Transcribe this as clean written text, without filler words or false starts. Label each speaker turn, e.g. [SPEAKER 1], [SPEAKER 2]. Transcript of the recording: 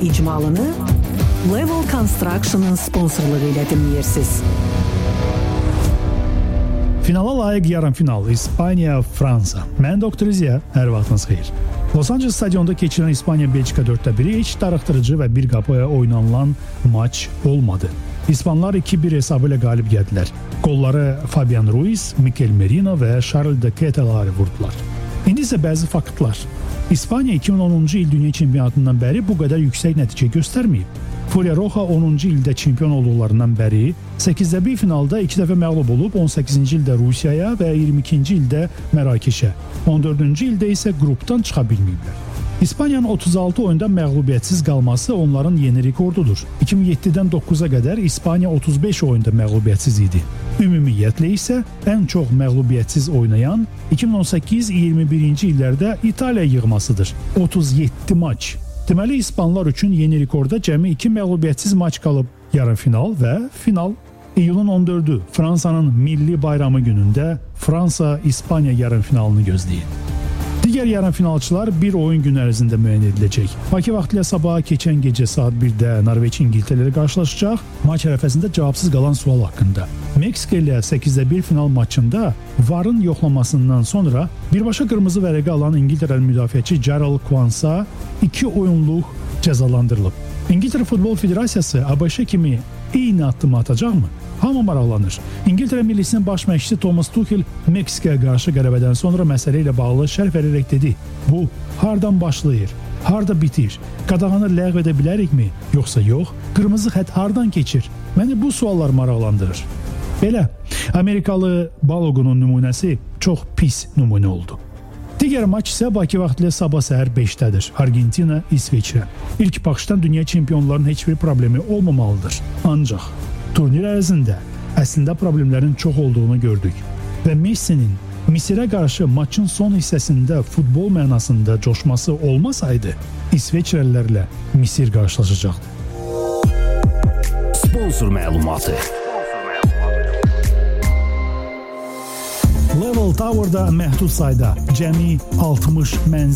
[SPEAKER 1] icmalını Level Construction'ın sponsorluğu ilə dinləyirsiniz.
[SPEAKER 2] Finala layiq yarım final İspaniya-Fransa. Mən Doktor İziya, hər vaxtınız xeyir. Los Angeles stadionda keçirilən İspaniya-Belçika 4-1 heç darıxdırıcı və bir qapıya oynanılan maç olmadı. İspanlar 2-1 hesabı ilə qalib gəldilər. Qolları Fabian Ruiz, Mikel Merino və Charles de Ketelaere vurdular. İndi isə bəzi faktlar. İspaniya 2010-cu il dünya çempionatından bəri bu qədər yüksək nəticə göstərməyib. Furia Roja 10-cu ildə çempion olduqlarından bəri 8-1 finalda 2 dəfə məğlub olub, 18-ci ildə Rusiyaya və 22-ci ildə Mərakeşə, 14-cü ildə isə qrupdan çıxa bilməyiblər. İspaniyanın 36 oyunda məğlubiyyətsiz qalması onların yeni rekordudur. 2007-dən 9-a qədər İspaniya 35 oyunda məğlubiyyətsiz idi. Ümumiyyətlə isə ən çox məğlubiyyətsiz oynayan 2018-21-ci illərdə İtaliya yığmasıdır. 37 maç. Deməli, İspanlar üçün yeni rekorda cəmi 2 məğlubiyyətsiz maç qalıb. Yarım final və final. İyulun 14-ü Fransanın milli bayramı günündə Fransa-İspaniya yarım finalını gözləyin. Digər yarım finalçılar bir oyun günü ərzində müəyyən ediləcək. Bakı vaxtı ilə sabah keçən gecə saat 1-də Norveç İngiltərə ilə qarşılaşacaq. Maç ərəfəsində cavabsız qalan sual haqqında. Meksika ilə 8-1 final maçında VAR-ın yoxlamasından sonra birbaşa qırmızı vərəqə alan İngiltərəli müdafiəçi Gerald Quansah 2 oyunluq cəzalandırılıb. İngiltərə Futbol Federasiyası ABŞ kimi eyni addımı atacaqmı? Hamı maraqlanır. İngiltərə millisinin baş məşqçisi Thomas Tuchel Meksikaya qarşı qələbədən sonra məsələ ilə bağlı şərh verərək dedi: "Bu hardan başlayır, harda bitir? Qadağanı ləğv edə bilərikmi, yoxsa yox? Qırmızı xətt hardan keçir?" Məni bu suallar maraqlandırır. Belə, Amerikalı Balogunun nümunəsi çox pis nümunə oldu. Digər maç isə Bakı vaxtı ilə sabah səhər 5-dədir. Argentina, İsveçrə. İlk baxışdan dünya çempionlarının heç bir problemi olmamalıdır. Ancaq turnir ərzində əslində problemlərin çox olduğunu gördük. Və Messinin Misirə qarşı maçın son hissəsində futbol mənasında coşması olmasaydı, İsveçrəlilərlə Misir qarşılaşacaqdı.
[SPEAKER 3] Sponsor məlumatı.
[SPEAKER 2] Level Tower'da məhdud sayda cəmi 60 mənzil